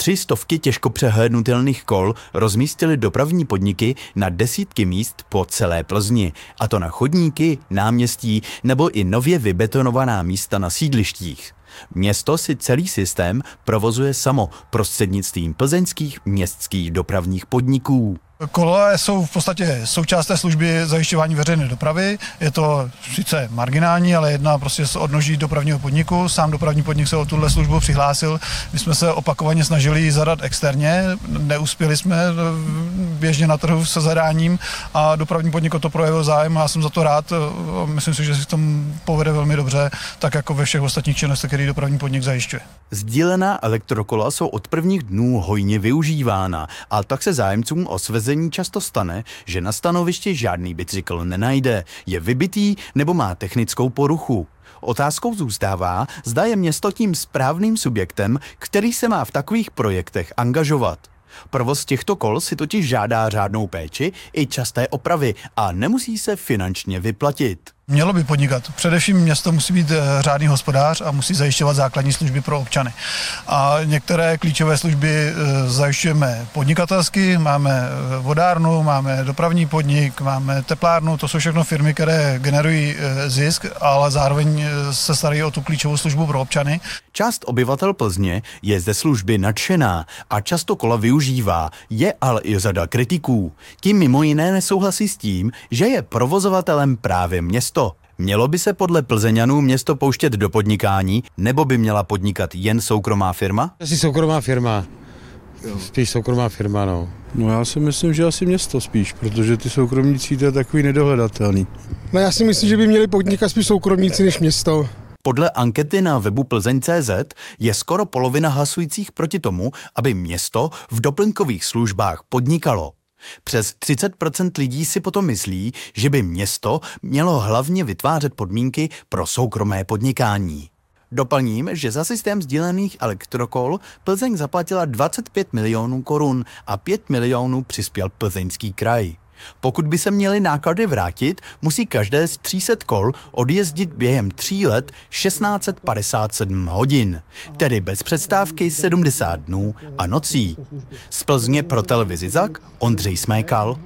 300 těžko přehlédnutelných kol rozmístily dopravní podniky na desítky míst po celé Plzni, a to na chodníky, náměstí nebo i nově vybetonovaná místa na sídlištích. Město si celý systém provozuje samo prostřednictvím plzeňských městských dopravních podniků. Koleje jsou v podstatě součást té služby zajišťování veřejné dopravy. Je to sice marginální, ale jedná prostě z odnoží dopravního podniku. Sám dopravní podnik se o tuhle službu přihlásil. My jsme se opakovaně snažili ji zadat externě, neuspěli jsme běžně na trhu se zadáním a dopravní podnik o to projevil zájem a já jsem za to rád. Myslím si, že si v tom povede velmi dobře, tak jako ve všech ostatních činnostech, který dopravní podnik zajišťuje. Sdílená elektrokola jsou od prvních dnů hojně využívána, a tak se zájemcům o svezení často stane, že na stanovišti žádný bicykl nenajde, je vybitý nebo má technickou poruchu. Otázkou zůstává, zda je město tím správným subjektem, který se má v takových projektech angažovat. Provoz těchto kol si totiž žádá řádnou péči i časté opravy a nemusí se finančně vyplatit. Mělo by podnikat. Především město musí být řádný hospodář a musí zajišťovat základní služby pro občany. A některé klíčové služby zajišťujeme podnikatelsky, máme vodárnu, máme dopravní podnik, máme teplárnu, to jsou všechno firmy, které generují zisk, ale zároveň se starají o tu klíčovou službu pro občany. Část obyvatel Plzně je ze služby nadšená a často kola využívá, je ale i řada kritiků. Tím mimo jiné nesouhlasí s tím, že je provozovatelem právě město. Mělo by se podle Plzeňanů město pouštět do podnikání, nebo by měla podnikat jen soukromá firma? Asi soukromá firma. Spíš soukromá firma, no. No já si myslím, že asi město spíš, protože ty soukromníci to je takový nedohledatelný. No já si myslím, že by měli podnikat spíš soukromníci než město. Podle ankety na webu Plzeň.cz je skoro polovina hlasujících proti tomu, aby město v doplňkových službách podnikalo. Přes 30% lidí si potom myslí, že by město mělo hlavně vytvářet podmínky pro soukromé podnikání. Doplním, že za systém sdílených elektrokol Plzeň zaplatila 25 milionů korun a 5 milionů přispěl Plzeňský kraj. Pokud by se měly náklady vrátit, musí každé z 300 kol odjezdit během 3 let 1657 hodin, tedy bez přestávky 70 dnů a nocí. Z Plzně pro televizi ZAK Ondřej Smékal.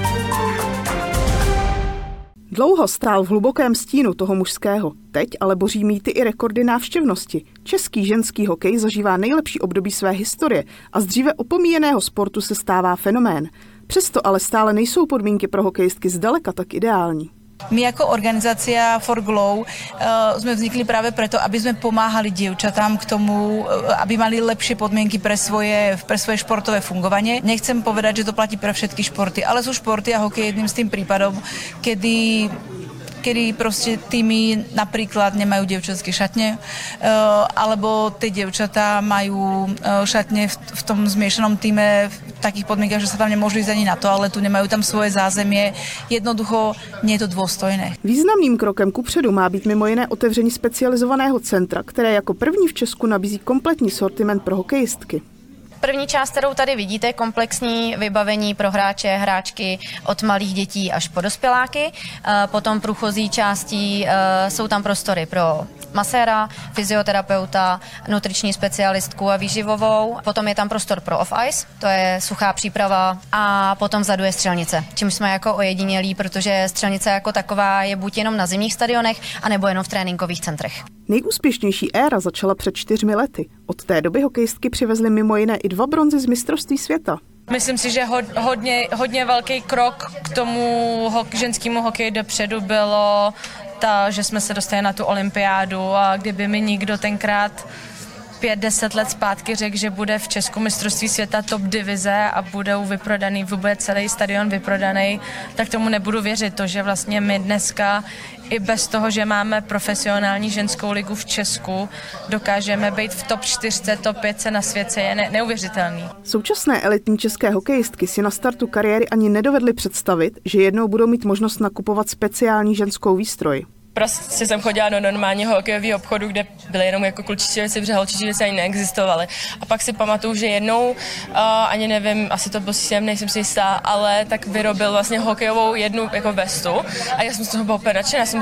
Dlouho stál v hlubokém stínu toho mužského, teď ale boří mýty i rekordy návštěvnosti. Český ženský hokej zažívá nejlepší období své historie a z dříve opomíjeného sportu se stává fenomén. Přesto ale stále nejsou podmínky pro hokejistky zdaleka tak ideální. My jako organizácia For Glow sme vznikli práve preto, aby sme pomáhali dievčatám k tomu, aby mali lepšie podmienky pre svoje športové fungovanie. Nechcem povedať, že to platí pre všetky športy, ale sú športy a hokej jedným z tým prípadom, kedy proste týmy napríklad nemajú dievčatské šatne, alebo tie dievčatá majú šatne v tom zmiešanom týme v takých podmienkach, že sa tam nemôžu ísť ani na toaletu, nemajú tam svoje zázemie. Jednoducho nie je to dôstojné. Významným krokem kupředu má být mimo jiné otevření specializovaného centra, které jako první v Česku nabízí kompletní sortiment pro hokejistky. První část, kterou tady vidíte, komplexní vybavení pro hráče, hráčky od malých dětí až po dospěláky. Potom průchozí částí jsou tam prostory pro maséra, fyzioterapeuta, nutriční specialistku a výživovou. Potom je tam prostor pro off-ice, to je suchá příprava, a potom vzadu je střelnice, čím jsme jako ojedinělí, protože střelnice jako taková je buď jenom na zimních stadionech, anebo jenom v tréninkových centrech. Nejúspěšnější éra začala před 4 lety. Od té doby hokejistky přivezly mimo jiné i 2 bronzy z mistrovství světa. Myslím si, že hodně velký krok k tomu ženskému hokeji dopředu bylo že jsme se dostali na tu olympiádu, a kdyby mi nikdo tenkrát 5-10 let zpátky řekl, že bude v Česku mistrovství světa top divize a budou vyprodaný, bude celý stadion vyprodaný, tak tomu nebudu věřit. To, že vlastně my dneska i bez toho, že máme profesionální ženskou ligu v Česku, dokážeme být v top 4, top 5 na světě, je neuvěřitelný. Současné elitní české hokejistky si na startu kariéry ani nedovedly představit, že jednou budou mít možnost nakupovat speciální ženskou výstroj. Prostě jsem chodila do normálního hokejového obchodu, kde byly jenom jako klučičí věci, protože holčičí věci ani neexistovaly. A pak si pamatuju, že jednou, ani nevím, asi to byl systém, nejsem si jistá, ale tak vyrobil vlastně hokejovou jednu jako vestu a já jsem z toho byla úplně nadšená.